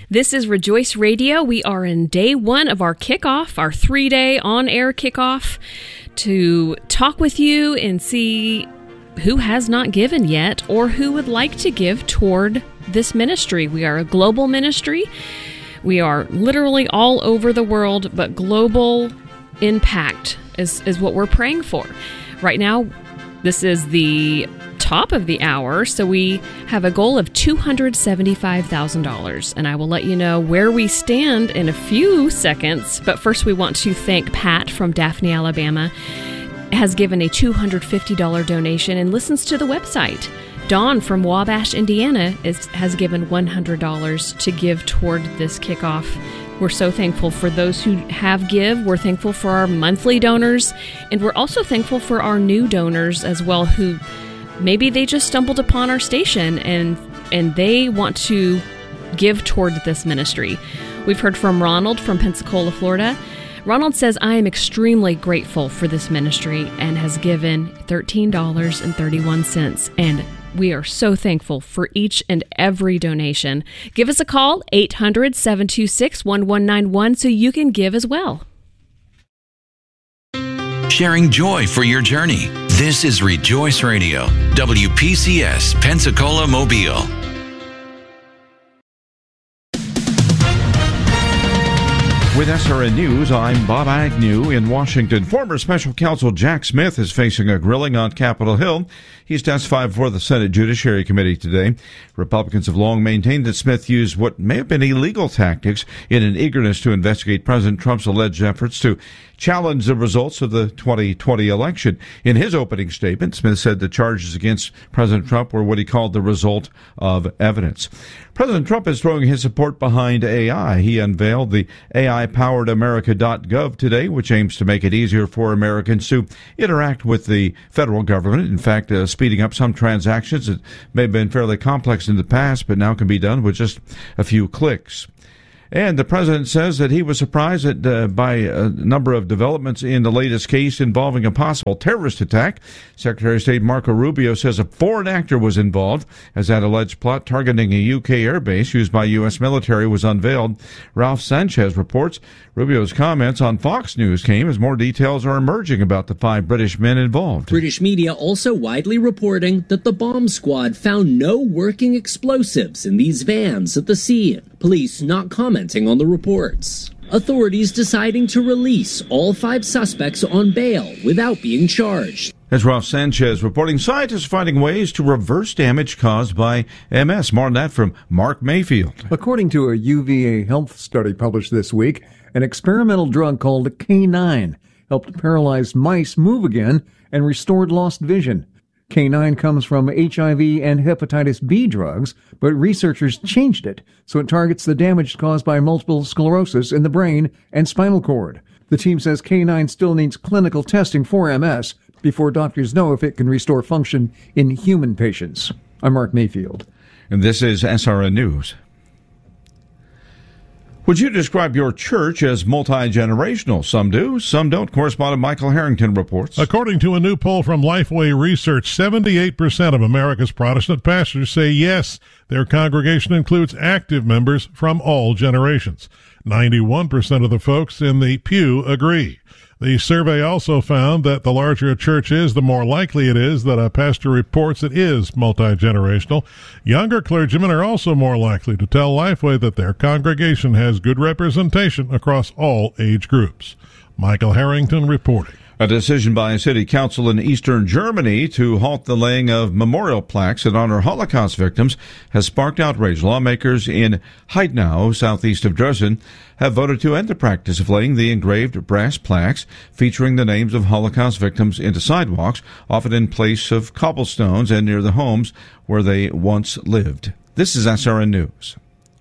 This is Rejoice Radio. We are in day one of our kickoff, our 3-day on-air kickoff, to talk with you and see who has not given yet or who would like to give toward this ministry. We are a global ministry. We are literally all over the world, but global impact is what we're praying for. Right now, this is the top of the hour, so we have a goal of $275,000, and I will let you know where we stand in a few seconds. But first, we want to thank Pat from Daphne, Alabama, has given a $250 donation and listens to the website. Dawn from Wabash, Indiana, has given $100 to give toward this kickoff. We're so thankful for those who have give. We're thankful for our monthly donors, and we're also thankful for our new donors as well, who maybe they just stumbled upon our station and they want to give toward this ministry. We've heard from Ronald from Pensacola, Florida. Ronald says, I am extremely grateful for this ministry and has given $13.31. And we are so thankful for each and every donation. Give us a call, 800-726-1191, so you can give as well. Sharing joy for your journey. This is Rejoice Radio, WPCS, Pensacola, Mobile. With SRN News, I'm Bob Agnew in Washington. Former Special Counsel Jack Smith is facing a grilling on Capitol Hill. He's testified before the Senate Judiciary Committee today. Republicans have long maintained that Smith used what may have been illegal tactics in an eagerness to investigate President Trump's alleged efforts to challenge the results of the 2020 election. In his opening statement, Smith said the charges against President Trump were what he called the result of evidence. President Trump is throwing his support behind AI. He unveiled the AI-powered America.gov today, which aims to make it easier for Americans to interact with the federal government. In fact, speeding up some transactions that may have been fairly complex in the past, but now can be done with just a few clicks. And the president says that he was surprised by a number of developments in the latest case involving a possible terrorist attack. Secretary of State Marco Rubio says a foreign actor was involved as that alleged plot targeting a UK airbase used by U.S. military was unveiled. Ralph Sanchez reports Rubio's comments on Fox News came as more details are emerging about the 5 British men involved. British media also widely reporting that the bomb squad found no working explosives in these vans at the scene. Police not commenting on the reports. Authorities deciding to release all 5 suspects on bail without being charged. As Ralph Sanchez reporting, scientists finding ways to reverse damage caused by MS. More on that from Mark Mayfield. According to a UVA health study published this week, an experimental drug called K9 helped paralyzed mice move again and restored lost vision. K9 comes from HIV and hepatitis B drugs, but researchers changed it so it targets the damage caused by multiple sclerosis in the brain and spinal cord. The team says K9 still needs clinical testing for MS before doctors know if it can restore function in human patients. I'm Mark Mayfield. And this is SRN News. Would you describe your church as multi-generational? Some do, some don't. Correspondent Michael Harrington reports. According to a new poll from Lifeway Research, 78% of America's Protestant pastors say yes, their congregation includes active members from all generations. 91% of the folks in the pew agree. The survey also found that the larger a church is, the more likely it is that a pastor reports it is multi-generational. Younger clergymen are also more likely to tell Lifeway that their congregation has good representation across all age groups. Michael Harrington reporting. A decision by a city council in eastern Germany to halt the laying of memorial plaques that honor Holocaust victims has sparked outrage. Lawmakers in Heidenau, southeast of Dresden, have voted to end the practice of laying the engraved brass plaques featuring the names of Holocaust victims into sidewalks, often in place of cobblestones and near the homes where they once lived. This is SRN News.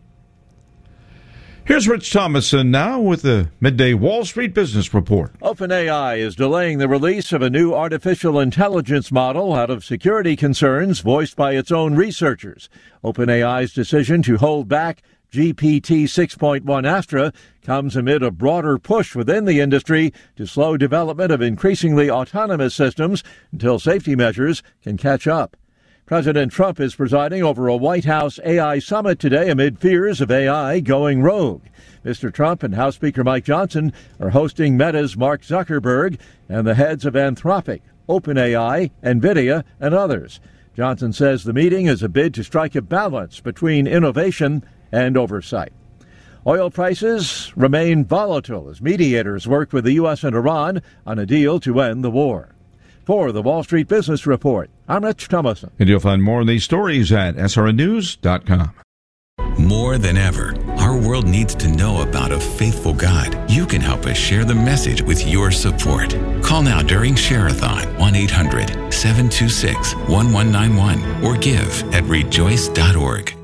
Here's Rich Thomason now with the Midday Wall Street Business Report. OpenAI is delaying the release of a new artificial intelligence model out of security concerns voiced by its own researchers. OpenAI's decision to hold back GPT 6.1 Astra comes amid a broader push within the industry to slow development of increasingly autonomous systems until safety measures can catch up. President Trump is presiding over a White House AI summit today amid fears of AI going rogue. Mr. Trump and House Speaker Mike Johnson are hosting Meta's Mark Zuckerberg and the heads of Anthropic, OpenAI, NVIDIA, and others. Johnson says the meeting is a bid to strike a balance between innovation and oversight. Oil prices remain volatile as mediators work with the U.S. and Iran on a deal to end the war. For the Wall Street Business Report, I'm Rich Thomason. And you'll find more of these stories at srnnews.com. More than ever, our world needs to know about a faithful God. You can help us share the message with your support. Call now during Share-a-thon, 1-800-726-1191, or give at rejoice.org.